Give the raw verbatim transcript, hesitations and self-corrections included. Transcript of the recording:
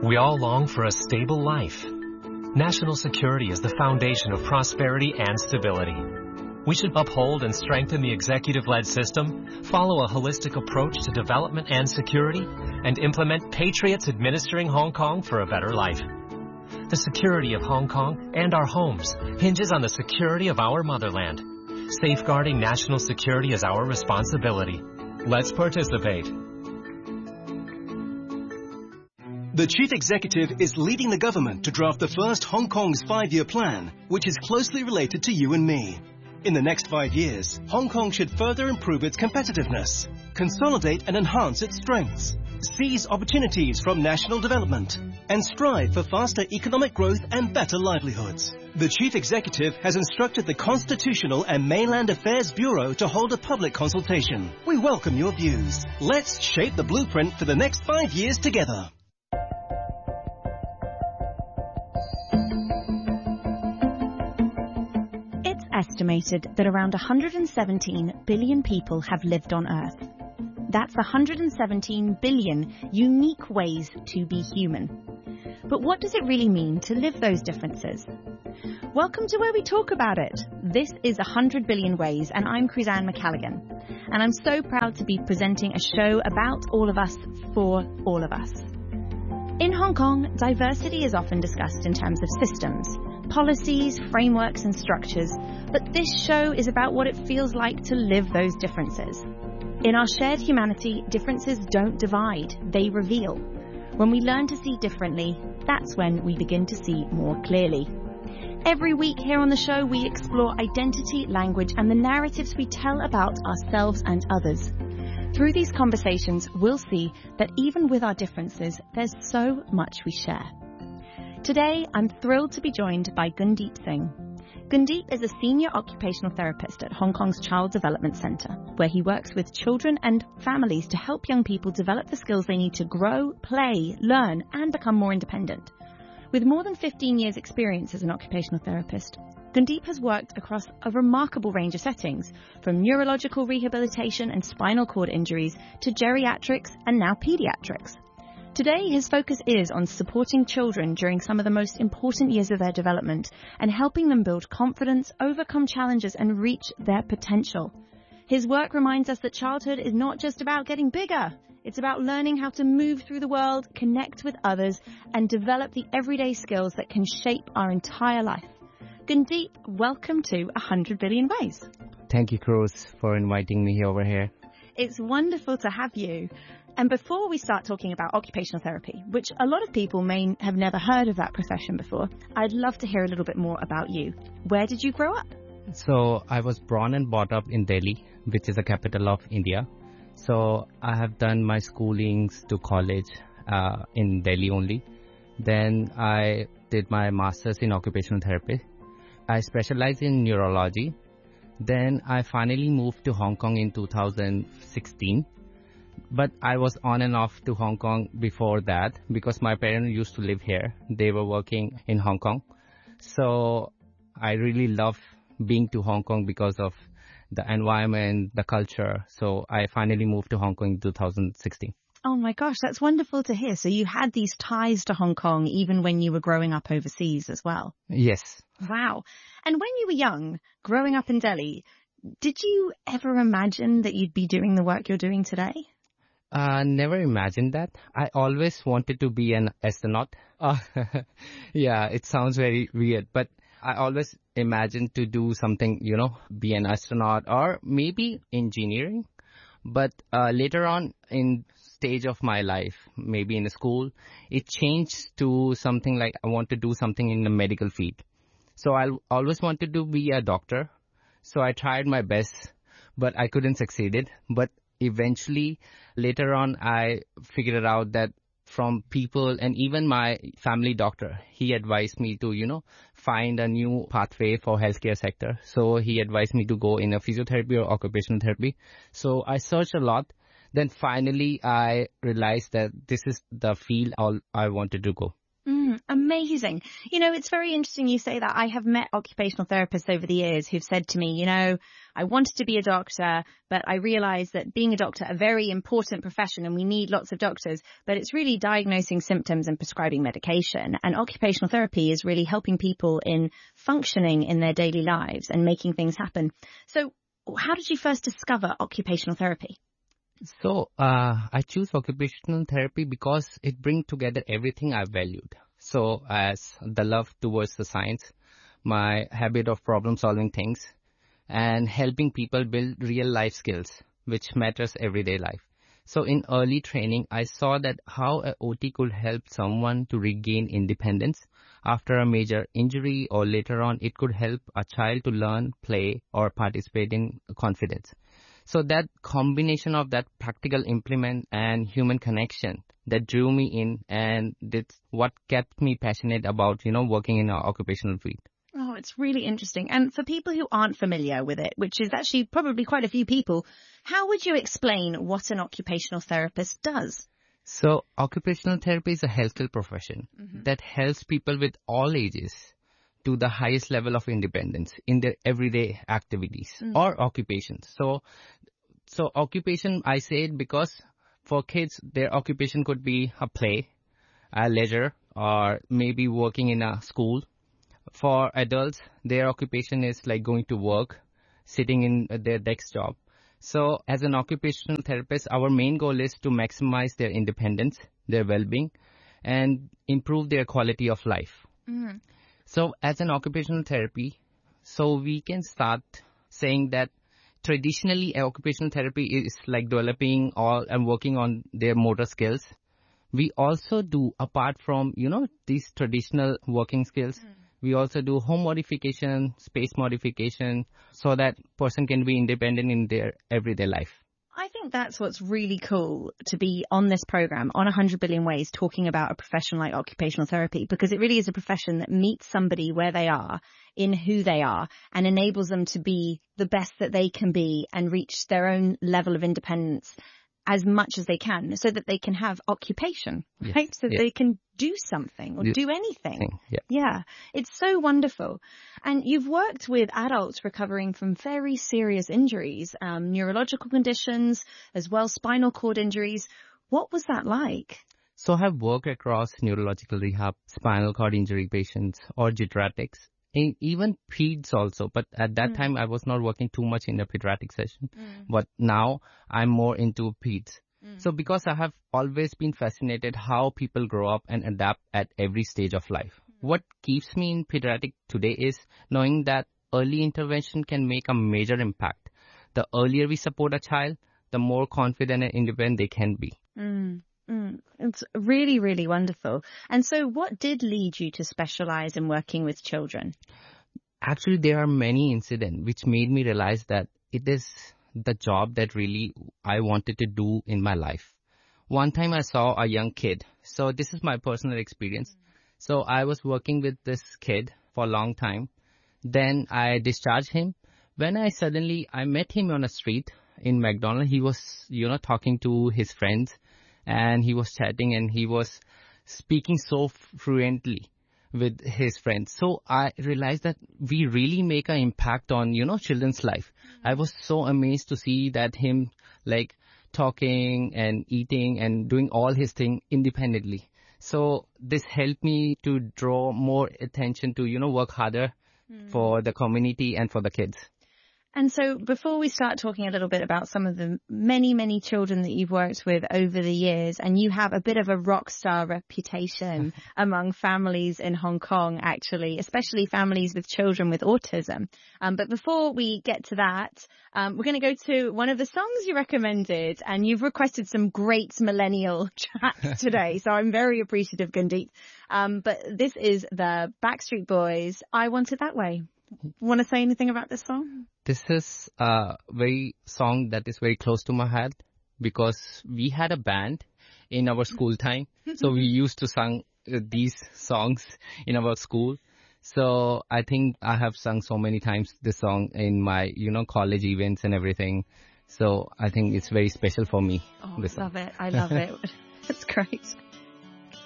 We all long for a stable life. National security is the foundation of prosperity and stability. We should uphold and strengthen the executive-led system, follow a holistic approach to development and security, and implement patriots administering Hong Kong for a better life. The security of Hong Kong and our homes hinges on the security of our motherland. Safeguarding national security is our responsibility. Let's participate. The Chief Executive is leading the government to draft the first Hong Kong's five-year plan, which is closely related to you and me. In the next five years, Hong Kong should further improve its competitiveness, consolidate and enhance its strengths, seize opportunities from national development, and strive for faster economic growth and better livelihoods. The Chief Executive has instructed the Constitutional and Mainland Affairs Bureau to hold a public consultation. We welcome your views. Let's shape the blueprint for the next five years together. Estimated that around one hundred seventeen billion people have lived on Earth. That's one hundred seventeen billion unique ways to be human. But what does it really mean to live those differences? Welcome to where we talk about it. This is one hundred billion Ways, and I'm Cruzanne McCalligan. And I'm so proud to be presenting a show about all of us, for all of us. In Hong Kong, diversity is often discussed in terms of systems, policies, frameworks and structures, but this show is about what it feels like to live those differences. In our shared humanity, differences don't divide, they reveal. When we learn to see differently, that's when we begin to see more clearly. Every week here on the show, we explore identity, language and the narratives we tell about ourselves and others. Through these conversations, we'll see that even with our differences, there's so much we share. Today, I'm thrilled to be joined by Gundeep Singh. Gundeep is a senior occupational therapist at Hong Kong's Child Development Centre, where he works with children and families to help young people develop the skills they need to grow, play, learn, and become more independent. With more than fifteen years' experience as an occupational therapist, Gundeep has worked across a remarkable range of settings, from neurological rehabilitation and spinal cord injuries to geriatrics and now paediatrics. Today, his focus is on supporting children during some of the most important years of their development and helping them build confidence, overcome challenges and reach their potential. His work reminds us that childhood is not just about getting bigger. It's about learning how to move through the world, connect with others, and develop the everyday skills that can shape our entire life. Gundeep, welcome to one hundred billion Ways. Thank you, Cruz, for inviting me over here. It's wonderful to have you. And before we start talking about occupational therapy, which a lot of people may have never heard of that profession before, I'd love to hear a little bit more about you. Where did you grow up? So I was born and brought up in Delhi, which is the capital of India. So I have done my schoolings to college uh, in Delhi only. Then I did my master's in occupational therapy. I specialize in neurology. Then I finally moved to Hong Kong in two thousand sixteen. But I was on and off to Hong Kong before that because my parents used to live here. They were working in Hong Kong. So I really love being to Hong Kong because of the environment, the culture. So I finally moved to Hong Kong in two thousand sixteen. Oh my gosh, that's wonderful to hear. So you had these ties to Hong Kong even when you were growing up overseas as well? Yes. Wow. And when you were young, growing up in Delhi, did you ever imagine that you'd be doing the work you're doing today? Uh, never imagined that. I always wanted to be an astronaut. Uh, yeah, it sounds very weird, but I always imagined to do something, you know, be an astronaut or maybe engineering. But uh, later on in stage of my life, maybe in school, it changed to something like I want to do something in the medical field. So I always wanted to be a doctor. So I tried my best, but I couldn't succeed it. But eventually, later on, I figured out that from people and even my family doctor, he advised me to, you know, find a new pathway for healthcare sector. So he advised me to go in a physiotherapy or occupational therapy. So I searched a lot. Then finally, I realized that this is the field all I wanted to go. Mm, Amazing. You know, it's very interesting you say that. I have met occupational therapists over the years who've said to me, you know, I wanted to be a doctor, but I realized that being a doctor, a very important profession, and we need lots of doctors, but it's really diagnosing symptoms and prescribing medication. And occupational therapy is really helping people in functioning in their daily lives and making things happen. So how did you first discover occupational therapy? So uh, I choose occupational therapy because it brings together everything I valued. So as the love towards the science, my habit of problem solving things, and helping people build real life skills, which matters everyday life. So in early training, I saw that how a O T could help someone to regain independence after a major injury, or later on it could help a child to learn, play, or participate in confidence. So that combination of that practical implement and human connection that drew me in, and that's what kept me passionate about, you know, working in our occupational field. Oh, it's really interesting. And for people who aren't familiar with it, which is actually probably quite a few people, how would you explain what an occupational therapist does? So occupational therapy is a healthcare profession mm-hmm. that helps people with all ages to the highest level of independence in their everyday activities mm. or occupations. So, so occupation, I say it because for kids, their occupation could be a play, a leisure, or maybe working in a school. For adults, their occupation is like going to work, sitting in their desk job. So as an occupational therapist, our main goal is to maximize their independence, their well-being, and improve their quality of life. Mm. So as an occupational therapy, so we can start saying that traditionally occupational therapy is like developing all and working on their motor skills. We also do, apart from, you know, these traditional working skills, mm. we also do home modification, space modification, so that person can be independent in their everyday life. I think that's what's really cool to be on this program, on one hundred billion Ways, talking about a profession like occupational therapy, because it really is a profession that meets somebody where they are, in who they are, and enables them to be the best that they can be and reach their own level of independence as much as they can, so that they can have occupation, yes, right? So yes. they can do something or do anything. Yeah. yeah, it's so wonderful. And you've worked with adults recovering from very serious injuries, um, neurological conditions, as well spinal cord injuries. What was that like? So I have worked across neurological rehab, spinal cord injury patients, or geriatrics, and even peds also. But at that mm. time, I was not working too much in the pediatric session. Mm. But now I'm more into peds. Mm. So because I have always been fascinated how people grow up and adapt at every stage of life. Mm. What keeps me in pediatric today is knowing that early intervention can make a major impact. The earlier we support a child, the more confident and independent they can be. Mm. Mm, it's really, really wonderful. And so what did lead you to specialize in working with children? Actually, there are many incidents which made me realize that it is the job that really I wanted to do in my life. One time I saw a young kid. So this is my personal experience. Mm. So I was working with this kid for a long time. Then I discharged him. When I suddenly, I met him on a street in McDonald's. He was, you know, talking to his friends. And he was chatting and he was speaking so fluently with his friends. So I realized that we really make an impact on, you know, children's life. Mm-hmm. I was so amazed to see that him like talking and eating and doing all his thing independently. So this helped me to draw more attention to, you know, work harder mm-hmm. for the community and for the kids. And so before we start talking a little bit about some of the many, many children that you've worked with over the years, and you have a bit of a rock star reputation among families in Hong Kong, actually, especially families with children with autism. Um, but before we get to that, um, we're going to go to one of the songs you recommended, and you've requested some great millennial tracks today. So I'm very appreciative, Gundit. Um, but this is the Backstreet Boys, I Want It That Way. Want to say anything about this song? This is a very song that is very close to my heart because we had a band in our school time. So we used to sing uh, these songs in our school. So I think I have sung so many times this song in my, you know, college events and everything. So I think it's very special for me. Oh, I love it. I love it. That's great.